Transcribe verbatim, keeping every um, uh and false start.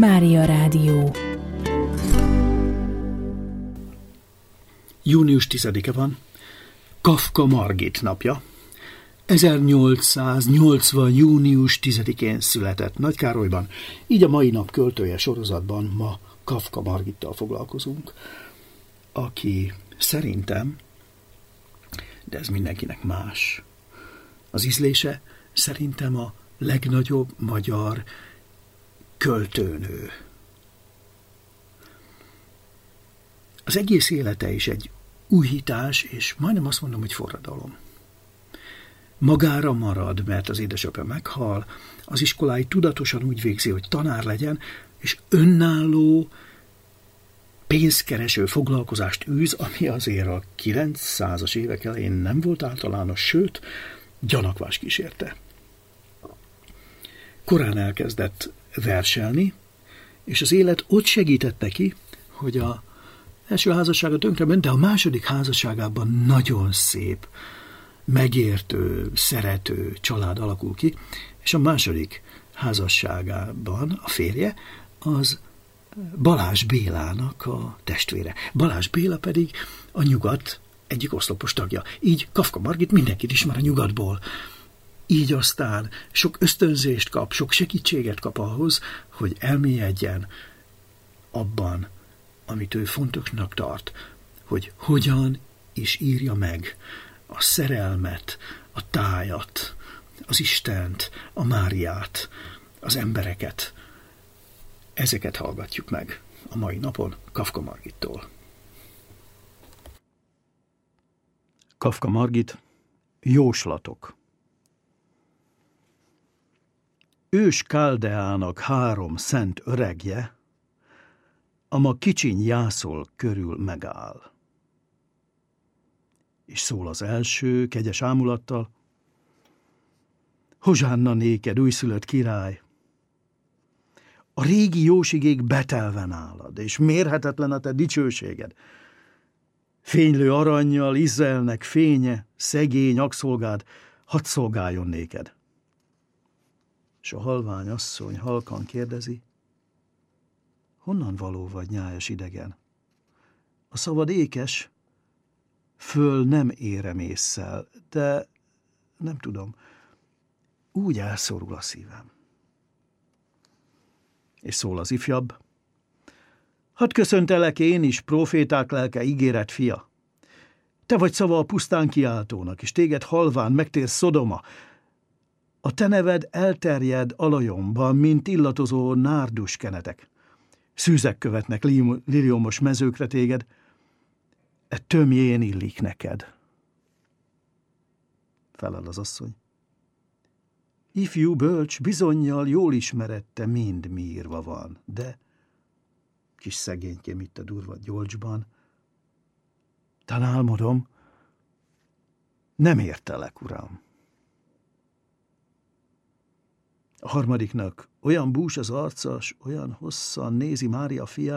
Mária Rádió. Június tizedike van, Kafka Margit napja. ezernyolcszáznyolcvan. június tizedikén született Nagykárolyban, így a mai nap költője sorozatban ma Kafka Margittal foglalkozunk, aki szerintem, de ez mindenkinek más, az ízlése szerintem a legnagyobb magyar költőnő. Az egész élete is egy újítás, és majdnem azt mondom, hogy forradalom. Magára marad, mert az édesapja meghal, az iskolái tudatosan úgy végzi, hogy tanár legyen, és önálló, pénzkereső foglalkozást űz, ami azért a kilencszázas évek elején nem volt általános, sőt, gyanakvás kísérte. Korán elkezdett verselni, és az élet ott segített neki, hogy a első házassága tönkrement, de a második házasságában nagyon szép, megértő, szerető család alakul ki, és a második házasságában a férje az Balázs Bélának a testvére. Balázs Béla pedig a Nyugat egyik oszlopos tagja. Így Kafka Margit mindenkit ismer a Nyugatból. Így aztán sok ösztönzést kap, sok segítséget kap ahhoz, hogy elmélyedjen abban, amit ő fontosnak tart, hogy hogyan is írja meg a szerelmet, a tájat, az Istent, a Máriát, az embereket. Ezeket hallgatjuk meg a mai napon Kafka Margittól. Kafka Margit, jóslatok. Ős Káldeának három szent öregje, ama kicsiny jászol körül megáll. És szól az első, kegyes ámulattal: Hozsánna néked, újszülött király! A régi jósigék betelve nálad, és mérhetetlen a te dicsőséged. Fénylő arannyal Izraelnek fénye, szegény akszolgád, hadd szolgáljon néked. S a halvány asszony halkan kérdezi: honnan való vagy, nyájas idegen? A szavad ékes, föl nem érem ésszel, de nem tudom, úgy elszorul a szívem. És szól az ifjabb: hadd köszöntelek én is, próféták lelke, ígéret fia. Te vagy szava a pusztán kiáltónak, és téged halván megtér Szodoma. A te neved elterjed alajomban, mint illatozó nárdus kenetek. Szűzek követnek liliomos mezőkre téged, e tömjén illik neked. Felel az asszony: ifjú bölcs, bizonnyal jól ismered, te mind mi írva van, de kis szegénykém itt a durva gyolcsban, tán álmodom, nem értelek, uram. A harmadiknak olyan bús az arca, s olyan hosszan nézi Mária fiát,